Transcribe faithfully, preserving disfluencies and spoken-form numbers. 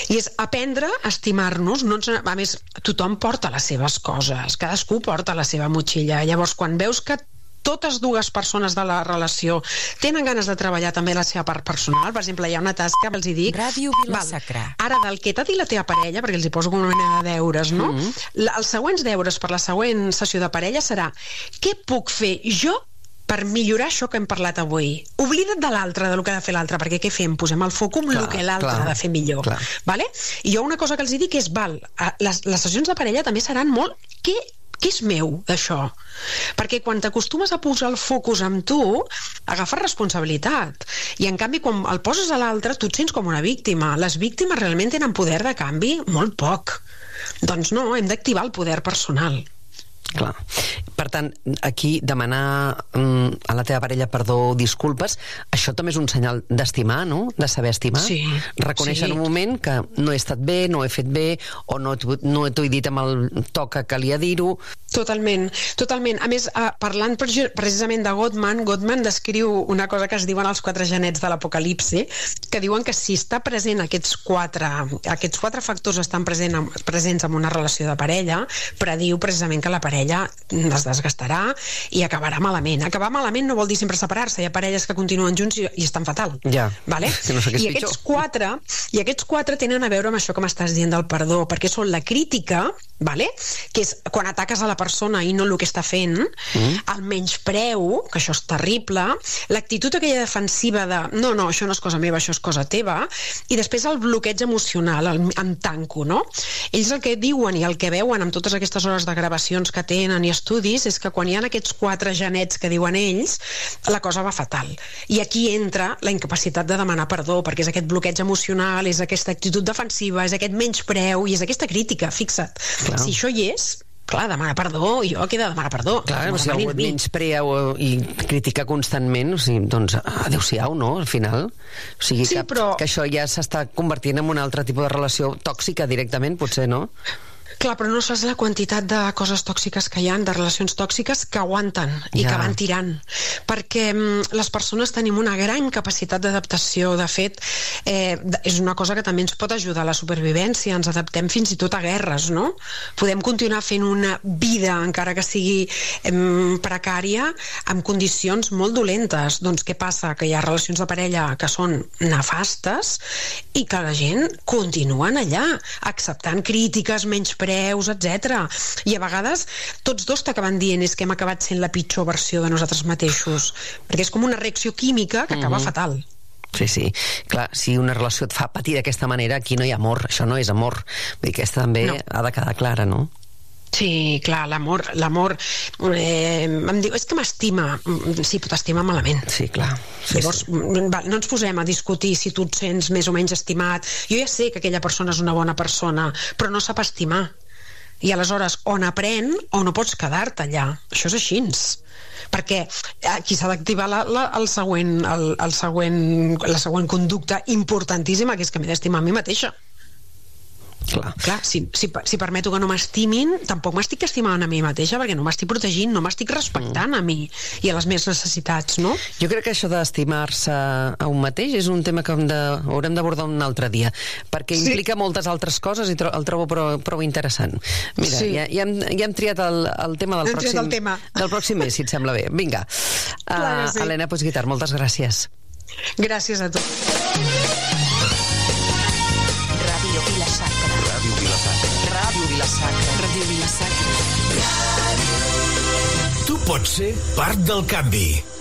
I és aprendre a estimar-nos. No ens, a més, tothom porta les seves coses, cadascú porta la seva motxilla. Llavors, quan veus que totes dues persones de la relació tenen ganes de treballar també la seva part personal, per exemple, hi ha una tasca que els hi dic, Ràdio Vila-sacra. Ara, del que t'ha dit la teva parella, perquè els hi poso com una mena de deures, no? Mm-hmm. Els següents deures per la següent sessió de parella serà: què puc fer jo per millorar això que hem parlat avui? Oblida't de l'altre, del que ha de fer l'altre, perquè què fem? Posem el foc en el que l'altre ha de fer millor. Clar. Vale? I jo una cosa que els hi dic és, val, les, les sessions de parella també seran molt... Què què és meu, d'això? Perquè quan t'acostumes a posar el focus en tu, agafes responsabilitat. I, en canvi, quan el poses a l'altre, tu et sents com una víctima. Les víctimes realment tenen poder de canvi? Molt poc. Doncs no, hem d'activar el poder personal. Clar. Per tant, aquí demanar mm, a la teva parella perdó, disculpes, això també és un senyal d'estimar, no? De saber estimar. Sí. Reconèixer sí. en un moment que no he estat bé, no he fet bé, o no, no t'ho he dit amb el to que calia dir-ho. Totalment, totalment. A més, eh, parlant precisament de Gottman, Gottman descriu una cosa que es diuen els quatre genets de l'apocalipsi, que diuen que si està present aquests quatre, aquests quatre factors estan present, presents en una relació de parella, prediu precisament que la parella es desgastarà i acabarà malament. Acabar malament no vol dir sempre separar-se. Hi ha parelles que continuen junts i, i estan fatal. Ja, vale? que no sé què és I pitjor. aquests quatre, I aquests quatre tenen a veure amb això que m'estàs dient del perdó, perquè són la crítica, vale? Que és quan ataques a la persona i no el que està fent, mm. el menyspreu, que això és terrible, l'actitud aquella defensiva de no, no, això no és cosa meva, això és cosa teva, i després el bloqueig emocional, el, em tanco, no? Ells el que diuen i el que veuen amb totes aquestes hores de gravacions que tenen i estudis és que quan hi ha aquests quatre genets que diuen ells, la cosa va fatal. I aquí entra la incapacitat de demanar perdó, perquè és aquest bloqueig emocional, és aquesta actitud defensiva, és aquest menyspreu i és aquesta crítica, fixa't. Clar. Si això hi és, clar, demana perdó, i jo he de demanar perdó. Clar, no, si algú et menysprea i critica constantment, o sigui, doncs adeu-siau, no?, al final. O sigui, sí, que, però... que això ja s'està convertint en un altre tipus de relació tòxica directament, potser, no? Clar, però no saps la quantitat de coses tòxiques que hi ha, de relacions tòxiques que aguanten i ja. que van tirant. Perquè mm, les persones tenim una gran capacitat d'adaptació. De fet, eh, és una cosa que també ens pot ajudar a la supervivència. Ens adaptem fins i tot a guerres, no? Podem continuar fent una vida, encara que sigui eh, precària, amb condicions molt dolentes. Doncs què passa? Que hi ha relacions de parella que són nefastes i que la gent continuen allà, acceptant crítiques, menyspreus, etcètera. I a vegades tots dos t'acaben dient és que hem acabat sent la pitjor versió de nosaltres mateixos, perquè és com una reacció química que acaba mm-hmm. fatal. Sí, sí. Clar, si una relació et fa patir d'aquesta manera, aquí no hi ha amor, això no és amor. Vull dir, aquesta també no. ha de quedar clara, no? Sí, clar, l'amor, l'amor eh, em diu, és que m'estima. Sí, però t'estima malament. Sí, clar. Sí, Llavors, sí. Va, no ens posem a discutir si tu et sents més o menys estimat. Jo ja sé que aquella persona és una bona persona, però no sap estimar. I aleshores, o n'aprèn o no pots quedar-te allà. Això és així. Perquè aquí s'ha d'activar la, la, el següent, el, el següent, la següent conducta importantíssima, que és que m'he d'estimar a mi mateixa. Clar. Clar, si, si, si permeto que no m'estimin, tampoc m'estic estimant a mi mateixa, perquè no m'estic protegint, no m'estic respectant mm. a mi i a les meves necessitats, no? Jo crec que això d'estimar-se a un mateix és un tema que hem de, haurem d'abordar un altre dia, perquè sí. implica moltes altres coses i tro, el trobo prou, prou interessant. Mira, sí. ja, ja, hem, ja hem triat el, el tema del hem pròxim, el tema. del pròxim mes, si et sembla bé. Vinga. Uh, sí. Helena Puigguitar, moltes gràcies. Gràcies a tu. Ràdio Vila-sacra. Ràdio Vila-sacra. Ràdio Vila-sacra. Ràdio Vila-sacra. Tu pots ser part del canvi.